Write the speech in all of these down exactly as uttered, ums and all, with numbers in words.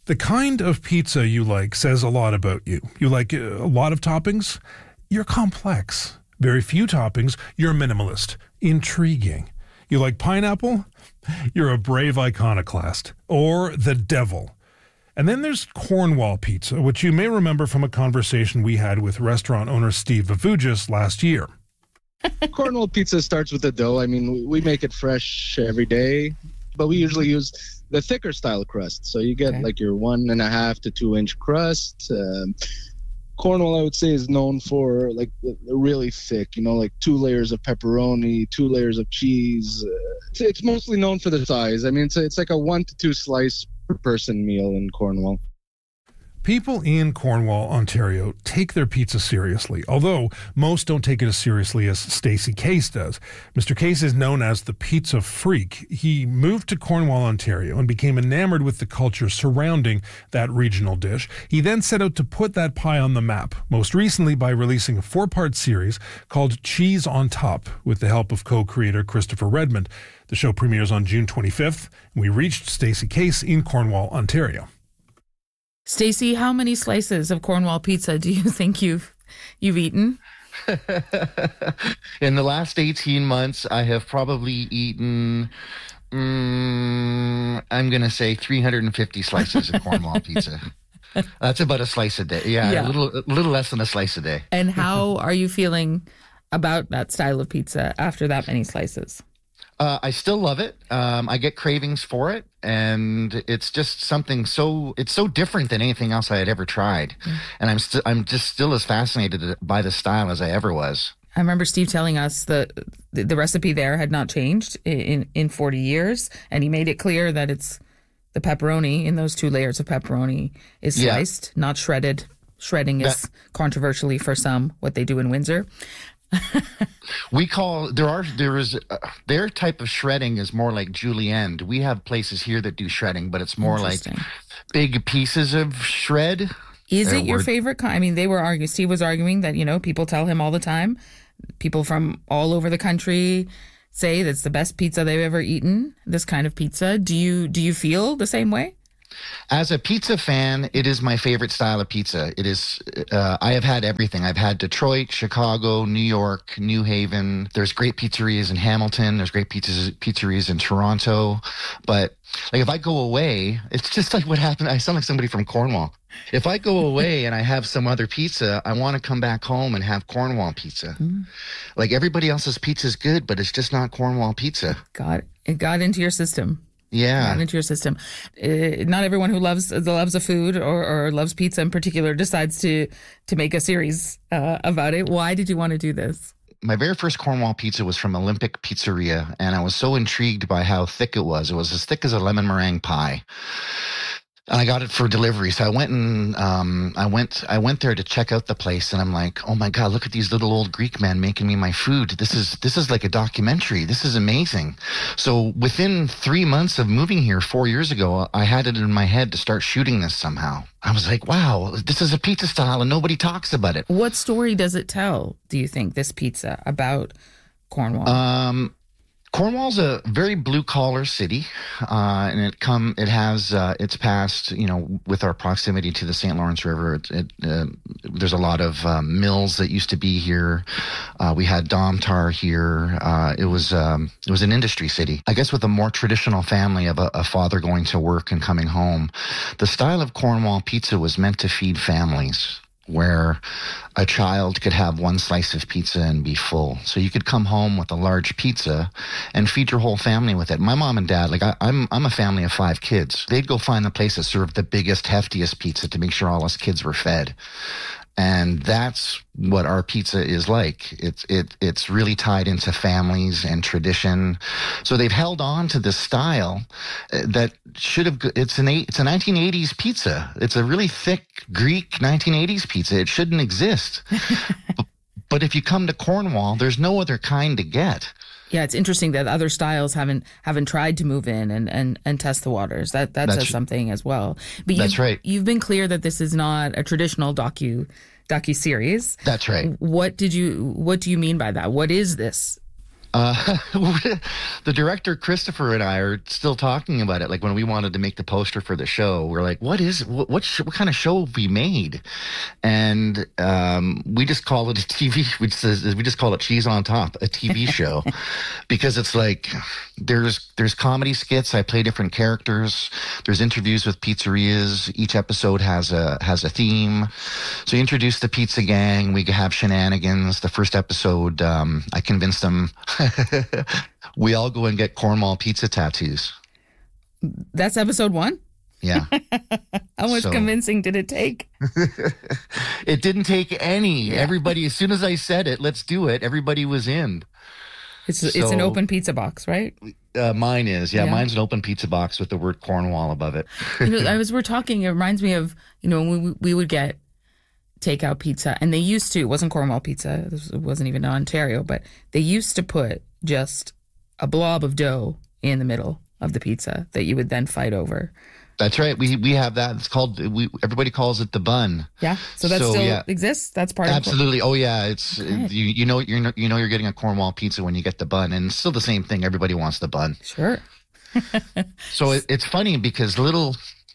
The kind of pizza you like says a lot about you. You like a lot of toppings? You're complex. Very few toppings? You're minimalist. Intriguing. You like pineapple? You're a brave iconoclast. Or the devil. And then there's Cornwall pizza, which you may remember from a conversation we had with restaurant owner Steve Vavugis last year. Cornwall pizza starts with the dough. I mean, we make it fresh every day, but we usually use the thicker style crust. So you get okay. like your one and a half to two inch crust. Um, Cornwall, I would say, is known for like really thick, you know, like two layers of pepperoni, two layers of cheese. Uh, it's, it's mostly known for the size. I mean, it's, a, it's like a one to two slice per person meal in Cornwall. People in Cornwall, Ontario, take their pizza seriously, although most don't take it as seriously as Stacey Case does. Mister Case is known as the pizza freak. He moved to Cornwall, Ontario, and became enamored with the culture surrounding that regional dish. He then set out to put that pie on the map, most recently by releasing a four-part series called Cheese on Top, with the help of co-creator Christopher Redmond. The show premieres on June twenty-fifth, and we reached Stacey Case in Cornwall, Ontario. Stacey, how many slices of Cornwall pizza do you think you've you've eaten? In the last eighteen months, I have probably eaten, um, I'm going to say three hundred fifty slices of Cornwall pizza. That's about a slice a day. Yeah, yeah. A little, a little less than a slice a day. And how are you feeling about that style of pizza after that many slices? Uh, I still love it. Um, I get cravings for it, and it's just something so it's so different than anything else I had ever tried. Mm. And I'm still I'm just still as fascinated by the style as I ever was. I remember Steve telling us that the, the recipe there had not changed in in forty years, and he made it clear that it's the pepperoni in those two layers of pepperoni is sliced, yeah. not shredded. Shredding is that, controversially for some what they do in Windsor. We call there are there is uh, their type of shredding is more like julienne. We have places here that do shredding, but it's more like big pieces of shred. Is it your favorite kind? I mean, they were arguing. Steve was arguing that, you know, people tell him all the time. People from all over the country say that's the best pizza they've ever eaten. This kind of pizza. Do you do you feel the same way? As a pizza fan, it is my favorite style of pizza. It is, uh, I have had everything. I've had Detroit, Chicago, New York, New Haven. There's great pizzerias in Hamilton. There's great pizzas, pizzerias in Toronto. But like if I go away, it's just like what happened. I sound like somebody from Cornwall. If I go away and I have some other pizza, I want to come back home and have Cornwall pizza. Mm. Like everybody else's pizza is good, but it's just not Cornwall pizza. Got it got into your system. Yeah, into your system. Uh, not everyone who loves loves a food or, or loves pizza in particular decides to to make a series uh, about it. Why did you want to do this? My very first Cornwall pizza was from Olympic Pizzeria, and I was so intrigued by how thick it was. It was as thick as a lemon meringue pie. And I got it for delivery. So I went and um, I went I went there to check out the place, and I'm like, oh my God, look at these little old Greek men making me my food. This is this is like a documentary. This is amazing. So within three months of moving here four years ago, I had it in my head to start shooting this somehow. I was like, wow, this is a pizza style and nobody talks about it. What story does it tell, do you think, this pizza about Cornwall? Um Cornwall's a very blue-collar city, uh, and it come it has uh, its past. You know, with our proximity to the Saint Lawrence River, it, it, uh, there's a lot of uh, mills that used to be here. Uh, we had Domtar here. Uh, it was um, it was an industry city. I guess with a more traditional family of a, a father going to work and coming home, the style of Cornwall pizza was meant to feed families, where a child could have one slice of pizza and be full. So you could come home with a large pizza and feed your whole family with it. My mom and dad, like I, I'm I'm a family of five kids. They'd go find the place that served the biggest, heftiest pizza to make sure all us kids were fed. And that's what our pizza is like. It's it it's really tied into families and tradition. So they've held on to this style that should have. It's an it's a nineteen eighties pizza. It's a really thick Greek nineteen eighties pizza. It shouldn't exist. but, but if you come to Cornwall, there's no other kind to get. Yeah, it's interesting that other styles haven't haven't tried to move in and, and, and test the waters. That that that's, says something as well. But that's you've, right. You've been clear that this is not a traditional docu docu series. That's right. What did you What do you mean by that? What is this? Uh, the director Christopher and I are still talking about it. Like when we wanted to make the poster for the show, we're like, "What is what? What, sh- what kind of show have we made?" And um, we just call it a T V. We just we just call it Cheese on Top, a T V show, because it's like there's there's comedy skits. I play different characters. There's interviews with pizzerias. Each episode has a has a theme. So you introduce the pizza gang. We have shenanigans. The first episode, um, I convinced them. We all go and get Cornwall pizza tattoos. That's episode one? Yeah. How much So- convincing did it take? It didn't take any. Everybody, as soon as I said it, let's do it, everybody was in. It's it's an So- open pizza box, right? Uh, mine is. Yeah, Yeah. mine's an open pizza box with the word Cornwall above it. You know, as we're talking, it reminds me of, you know, when we, we would get takeout pizza, and they used to, it wasn't Cornwall pizza, this- it wasn't even Ontario, but they used to put just a blob of dough in the middle of the pizza that you would then fight over. That's right. We we have that. It's called, we everybody calls it the bun. Yeah. So that So, still yeah. exists. That's part of Absolutely. Oh yeah, it's Okay. you, you know you're you know you're getting a Cornwall pizza when you get the bun, and it's still the same thing. Everybody wants the bun. it. Sure. So it, it's funny because little,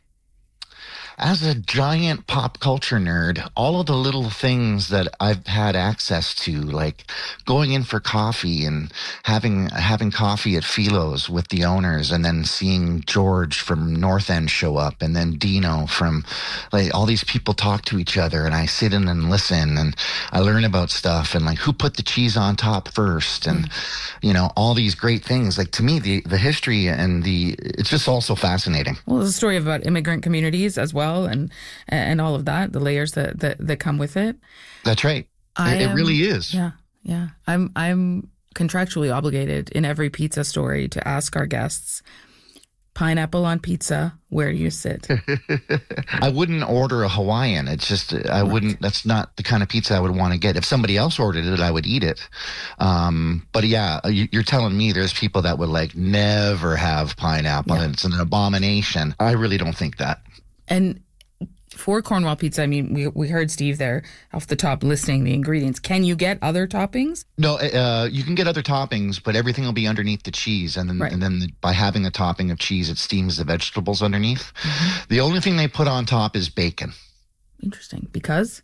as a giant pop culture nerd, all of the little things that I've had access to, like going in for coffee and having having coffee at Philo's with the owners, and then seeing George from North End show up, and then Dino from, like, all these people talk to each other, and I sit in and listen, and I learn about stuff, and like who put the cheese on top first, and you know, all these great things. Like, to me, the the history and the it's just all so fascinating. Well, it's a story about immigrant communities as well, and and all of that, the layers that that, that come with it. That's right. I It, it am- really is. Yeah, yeah. I'm I'm contractually obligated in every pizza story to ask our guests, pineapple on pizza, where do you sit? I wouldn't order a Hawaiian. It's just, I wouldn't, that's not the kind of pizza I would want to get. If somebody else ordered it, I would eat it. Um, but yeah, you, you're telling me there's people that would like never have pineapple, Yeah. and it's an abomination. I really don't think that. And for Cornwall pizza, I mean, we we heard Steve there off the top listing the ingredients. Can you get other toppings? No, uh, you can get other toppings, but everything will be underneath the cheese, and then Right. and then the, by having a topping of cheese, it steams the vegetables underneath. Mm-hmm. The only thing they put on top is bacon. Interesting, because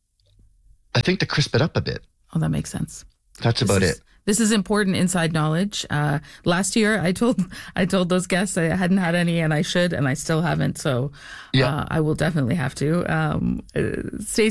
I think to crisp it up a bit. oh, that makes sense. That's This about is- it. This is important inside knowledge. Uh, last year, I told I told those guests I hadn't had any, and I should, and I still haven't. So, Yeah. uh, I will definitely have to. Um, uh, Stacey,